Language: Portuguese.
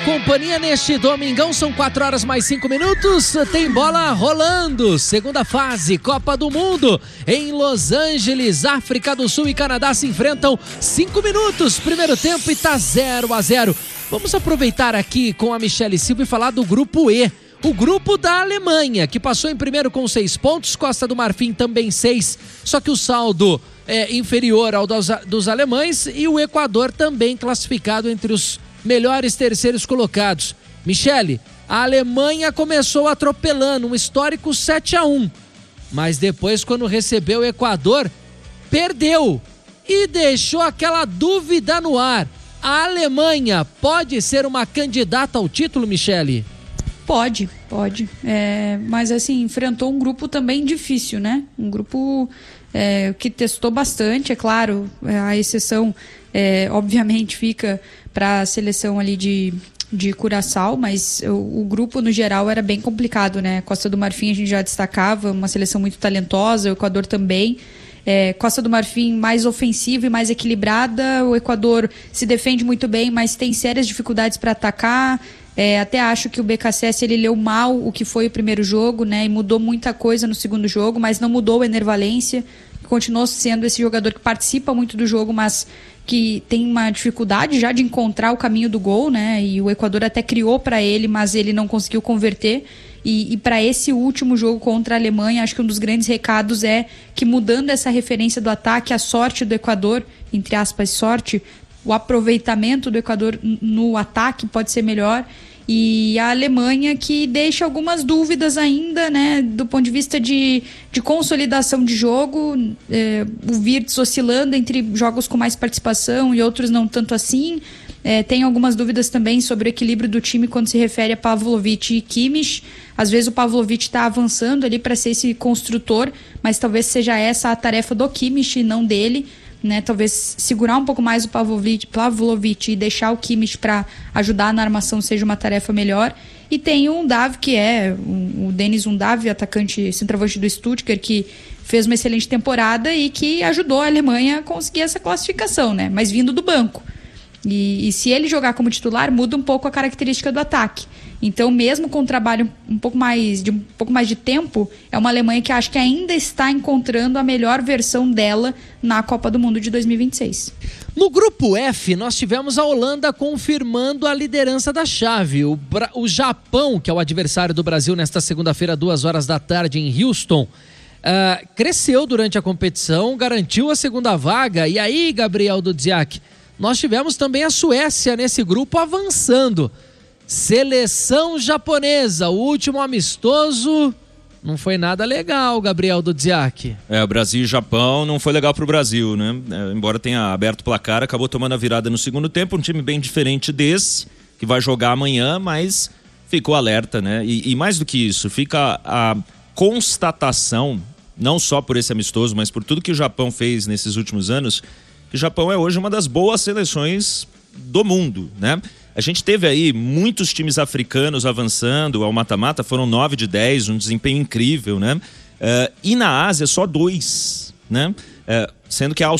companhia neste domingão, são 4h mais 5 minutos, tem bola rolando, segunda fase, Copa do Mundo, em Los Angeles, África do Sul e Canadá se enfrentam, 5 minutos, primeiro tempo e tá 0-0. Vamos aproveitar aqui com a Michele Silva e falar do grupo E, o grupo da Alemanha, que passou em primeiro com 6 pontos, Costa do Marfim também 6, só que o saldo é inferior ao dos alemães e o Equador também classificado entre os melhores terceiros colocados. Michele, a Alemanha começou atropelando, um histórico 7-1, mas depois, quando recebeu o Equador, perdeu e deixou aquela dúvida no ar. A Alemanha pode ser uma candidata ao título, Michele? Pode. Mas assim, enfrentou um grupo também difícil, né? Um grupo que testou bastante, é claro, a exceção obviamente fica para a seleção ali de Curaçao, mas o grupo no geral era bem complicado, né? Costa do Marfim a gente já destacava, uma seleção muito talentosa, o Equador também. Costa do Marfim mais ofensiva e mais equilibrada, o Equador se defende muito bem, mas tem sérias dificuldades para atacar. Até acho que o BKSS ele leu mal o que foi o primeiro jogo, né? E mudou muita coisa no segundo jogo, mas não mudou o Ener Valencia, que continuou sendo esse jogador que participa muito do jogo, mas que tem uma dificuldade já de encontrar o caminho do gol, né? E o Equador até criou para ele, mas ele não conseguiu converter. E para esse último jogo contra a Alemanha, acho que um dos grandes recados é que, mudando essa referência do ataque, a sorte do Equador, entre aspas, sorte, o aproveitamento do Equador no ataque pode ser melhor. E a Alemanha que deixa algumas dúvidas ainda, né, do ponto de vista de consolidação de jogo, o Wirtz oscilando entre jogos com mais participação e outros não tanto assim. Tem algumas dúvidas também sobre o equilíbrio do time quando se refere a Pavlovic e Kimmich. Às vezes o Pavlovic está avançando ali para ser esse construtor, mas talvez seja essa a tarefa do Kimmich e não dele, né? Talvez segurar um pouco mais o Pavlovic e deixar o Kimmich para ajudar na armação seja uma tarefa melhor. E tem o Undav, que o Denis Undav, atacante centroavante do Stuttgart, que fez uma excelente temporada e que ajudou a Alemanha a conseguir essa classificação, né? Mas vindo do banco. E se ele jogar como titular, muda um pouco a característica do ataque. Então, mesmo com um trabalho um pouco mais de tempo, é uma Alemanha que acho que ainda está encontrando a melhor versão dela na Copa do Mundo de 2026. No grupo F, nós tivemos a Holanda confirmando a liderança da chave. O Japão, que é o adversário do Brasil nesta segunda-feira, 14h em Houston, cresceu durante a competição, garantiu a segunda vaga. E aí, Gabriel Dudziak, nós tivemos também a Suécia nesse grupo avançando. Seleção japonesa, o último amistoso não foi nada legal, Gabriel Dudziak. O Brasil e Japão não foi legal pro Brasil, né? Embora tenha aberto o placar, acabou tomando a virada no segundo tempo, um time bem diferente desse, que vai jogar amanhã, mas ficou alerta, né? E mais do que isso, fica a constatação, não só por esse amistoso, mas por tudo que o Japão fez nesses últimos anos, que o Japão é hoje uma das boas seleções do mundo, né? A gente teve aí muitos times africanos avançando ao mata-mata, foram 9 de 10, um desempenho incrível, né? E na Ásia só 2, né? Sendo que a